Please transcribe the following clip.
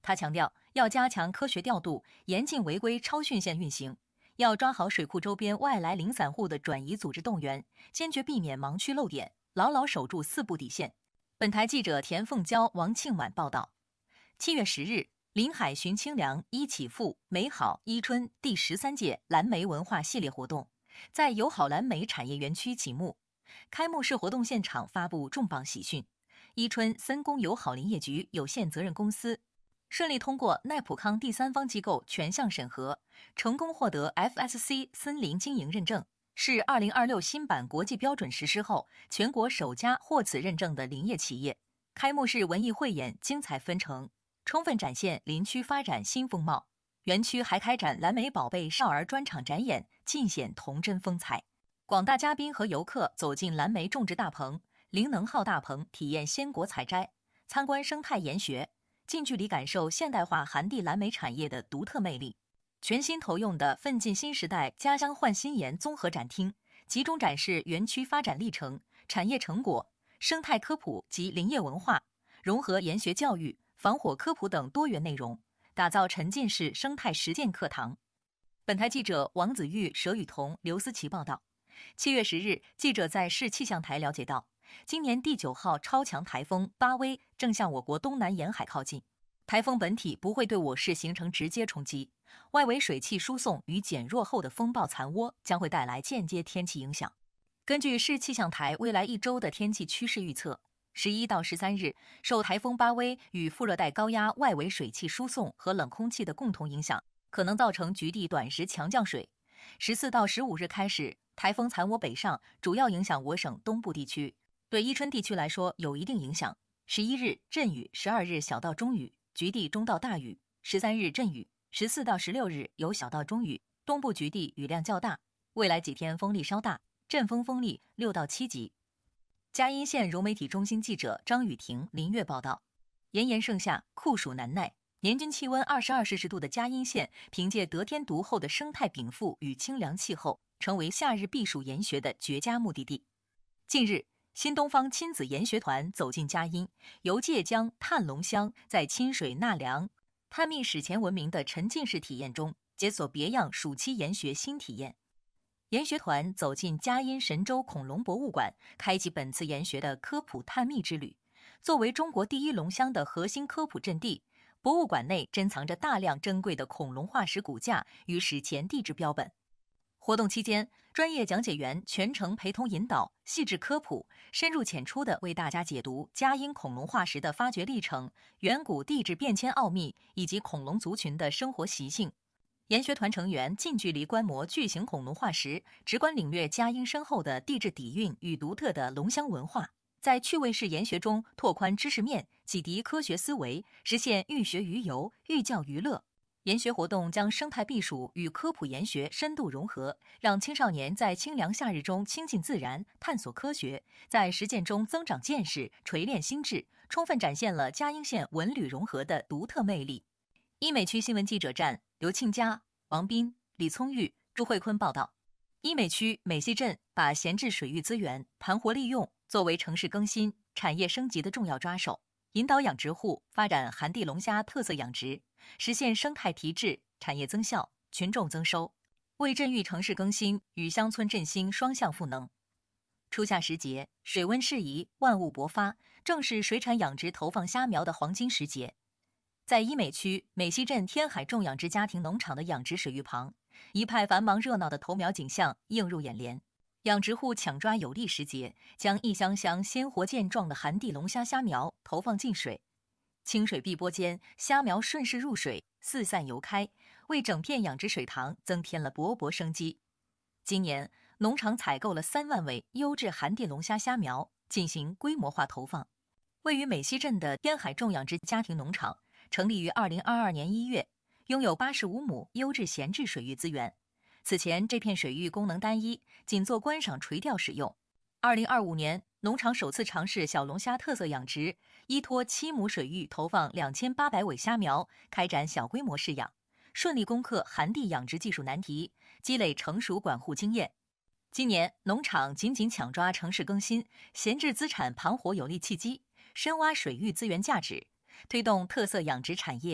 他强调，要加强科学调度，严禁违规超汛线运行，要抓好水库周边外来零散户的转移组织动员，坚决避免盲区漏点，牢牢守住4步底线。本台记者田凤娇、王庆晚报道。7月10日，临海寻清凉，一起富美好伊春第13届蓝莓文化系列活动在友好蓝莓产业园区启幕。开幕式活动现场发布重磅喜讯，伊春森工友好林业局有限责任公司顺利通过奈普康第三方机构全项审核，成功获得 FSC 森林经营认证，是2026新版国际标准实施后全国首家获此认证的林业企业。开幕式文艺汇演精彩纷呈，充分展现林区发展新风貌。园区还开展蓝莓宝贝少儿专场展演，尽显童真风采。广大嘉宾和游客走进蓝莓种植大棚、灵能号大棚，体验鲜果采摘，参观生态研学，近距离感受现代化涵地蓝莓产业的独特魅力。全新投用的奋进新时代家乡焕新颜综合展厅，集中展示园区发展历程、产业成果、生态科普及林业文化，融合研学教育、防火科普等多元内容，打造沉浸式生态实践课堂。本台记者王子玉、佘雨桐、刘思琪报道。7月10日，记者在市气象台了解到，今年第9号超强台风巴威正向我国东南沿海靠近。台风本体不会对我市形成直接冲击，外围水汽输送与减弱后的风暴残涡将会带来间接天气影响。根据市气象台未来1周的天气趋势预测，11到13日，受台风巴威与副热带高压外围水汽输送和冷空气的共同影响，可能造成局地短时强降水。14到15日开始，台风残涡北上，主要影响我省东部地区，对伊春地区来说有一定影响。11日阵雨，12日小到中雨，局地中到大雨；13日阵雨，14到16日有小到中雨，东部局地雨量较大。未来几天风力稍大，阵风力6到7级。嘉阴县融媒体中心记者张雨婷、林月报道。炎炎盛夏，酷暑难耐，年均气温22摄氏度的嘉阴县，凭借得天独厚的生态禀赋与清凉气候，成为夏日避暑研学的绝佳目的地。近日，新东方亲子研学团走进嘉阴，游界江、探龙乡，在亲水纳凉、探秘史前文明的沉浸式体验中，解锁别样暑期研学新体验。研学团走进嘉阴神州恐龙博物馆，开启本次研学的科普探秘之旅。作为中国第1龙乡的核心科普阵地，博物馆内珍藏着大量珍贵的恐龙化石骨架与史前地质标本。活动期间，专业讲解员全程陪同引导，细致科普，深入浅出地为大家解读嘉阴恐龙化石的发掘历程、远古地质变迁奥秘以及恐龙族群的生活习性。研学团成员近距离观摩巨型恐龙化石，直观领略嘉阴深厚的地质底蕴与独特的龙乡文化，在趣味式研学中拓宽知识面，启迪科学思维，实现寓学于游、寓教于乐。研学活动将生态避暑与科普研学深度融合，让青少年在清凉夏日中亲近自然、探索科学，在实践中增长见识、锤炼心智，充分展现了嘉阴县文旅融合的独特魅力。医美区新闻记者站刘庆佳、王斌、李聪玉、朱慧坤报道。医美区美溪镇把闲置水域资源盘活利用，作为城市更新、产业升级的重要抓手，引导养殖户发展涵地龙虾特色养殖，实现生态提质、产业增效、群众增收，为镇域城市更新与乡村振兴双向赋能。初夏时节，水温适宜，万物勃发，正是水产养殖投放虾苗的黄金时节。在医美区美溪镇天海种养殖家庭农场的养殖水域旁，一派繁忙热闹的投苗景象映入眼帘。养殖户抢抓有利时节，将一箱箱鲜活健壮的涵地龙虾虾苗投放进水，清水碧波间，虾苗顺势入水，四散游开，为整片养殖水塘增添了勃勃生机。今年，农场采购了3万尾优质涵地龙虾虾苗，进行规模化投放。位于美溪镇的天海种养殖家庭农场成立于2022年1月，拥有85亩优质闲置水域资源。此前这片水域功能单一，仅做观赏垂钓使用。2025年，农场首次尝试小龙虾特色养殖，依托7亩水域投放2800尾虾苗，开展小规模试养，顺利攻克涵地养殖技术难题，积累成熟管护经验。今年，农场紧紧抢抓城市更新、闲置资产盘活有利契机，深挖水域资源价值，推动特色养殖产业